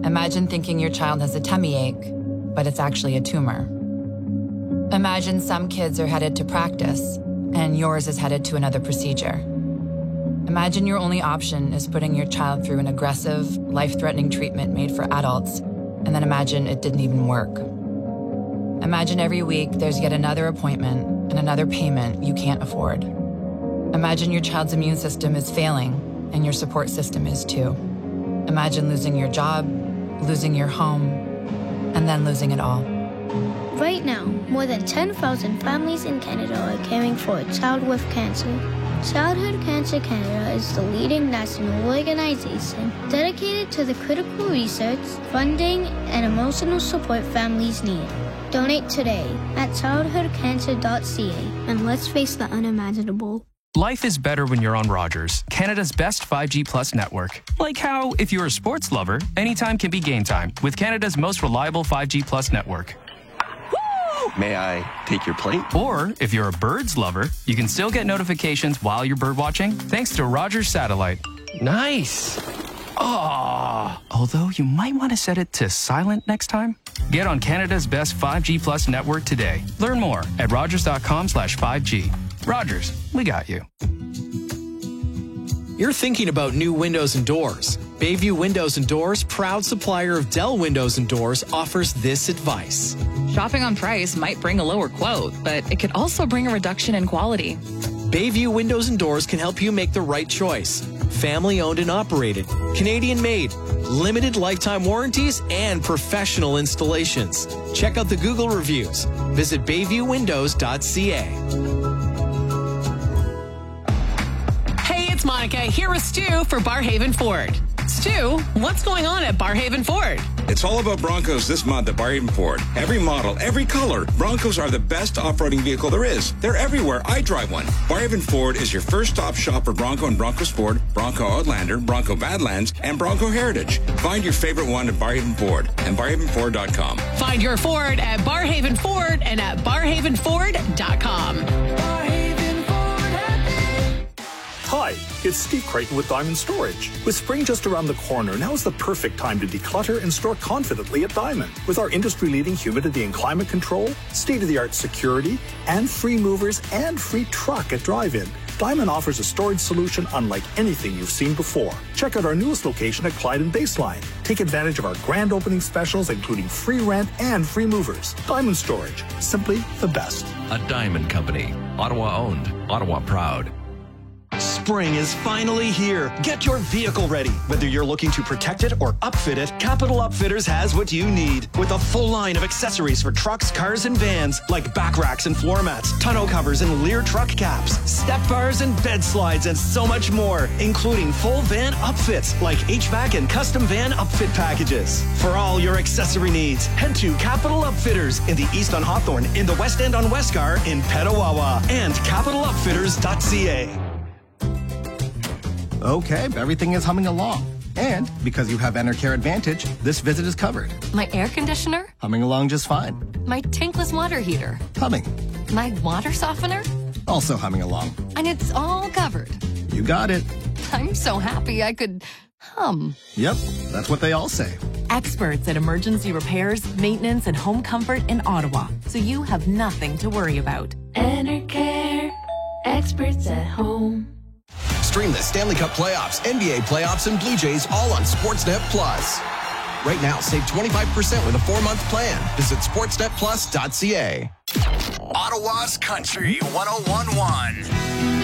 Imagine thinking your child has a tummy ache, but it's actually a tumor. Imagine some kids are headed to practice, and yours is headed to another procedure. Imagine your only option is putting your child through an aggressive, life-threatening treatment made for adults, and then imagine it didn't even work. Imagine every week there's yet another appointment and another payment you can't afford. Imagine your child's immune system is failing, and your support system is too. Imagine losing your job, losing your home, and then losing it all. Right now, more than 10,000 families in Canada are caring for a child with cancer. Childhood Cancer Canada is the leading national organization dedicated to the critical research, funding, and emotional support families need. Donate today at childhoodcancer.ca and let's face the unimaginable. Life is better when you're on Rogers, Canada's best 5G Plus network. Like how, if you're a sports lover, anytime can be game time with Canada's most reliable 5G Plus network. May I take your plate? Or, if you're a birds lover, you can still get notifications while you're bird watching thanks to Rogers Satellite. Nice. Although you might want to set it to silent next time. Get on Canada's best 5G Plus network today. Learn more at rogers.com/5G. Rogers, we got you. You're thinking about new windows and doors. Bayview Windows and Doors, proud supplier of Dell windows and doors, offers this advice. Shopping on price might bring a lower quote, but it could also bring a reduction in quality. Bayview Windows and Doors can help you make the right choice. Family owned and operated, Canadian made, limited lifetime warranties, and professional installations. Check out the Google reviews. Visit bayviewwindows.ca. Hey, it's Monica here with Stu for Barrhaven Ford. Stu, what's going on at Barrhaven Ford? It's all about Broncos this month at Barrhaven Ford. Every model, every color, Broncos are the best off-roading vehicle there is. They're everywhere. I drive one. Barrhaven Ford is your first-stop shop for Bronco and Bronco Sport, Bronco Outlander, Bronco Badlands, and Bronco Heritage. Find your favorite one at Barrhaven Ford and barrhavenford.com. Find your Ford at Barrhaven Ford and at barrhavenford.com. Hi, it's Steve Creighton with Diamond Storage. With spring just around the corner, now is the perfect time to declutter and store confidently at Diamond. With our industry-leading humidity and climate control, state-of-the-art security, and free movers and free truck at drive-in, Diamond offers a storage solution unlike anything you've seen before. Check out our newest location at Clyde and Baseline. Take advantage of our grand opening specials, including free rent and free movers. Diamond Storage, simply the best. A Diamond Company. Ottawa owned, Ottawa proud. Spring is finally here. Get your vehicle ready. Whether you're looking to protect it or upfit it, Capital Upfitters has what you need. With a full line of accessories for trucks, cars, and vans, like back racks and floor mats, tonneau covers and Lear truck caps, step bars and bed slides, and so much more, including full van upfits like HVAC and custom van upfit packages. For all your accessory needs, head to Capital Upfitters in the East on Hawthorne, in the West End on Westgar, in Petawawa, and capitalupfitters.ca. Okay, everything is humming along. And because you have Enercare Advantage, this visit is covered. My air conditioner? Humming along just fine. My tankless water heater? Humming. My water softener? Also humming along. And it's all covered. You got it. I'm so happy I could hum. Yep, that's what they all say. Experts at emergency repairs, maintenance, and home comfort in Ottawa, so you have nothing to worry about. Enercare, experts at home. Stream the Stanley Cup playoffs, NBA playoffs, and Blue Jays all on Sportsnet Plus. Right now, save 25% with a 4-month plan. Visit sportsnetplus.ca. Ottawa's Country 101.1.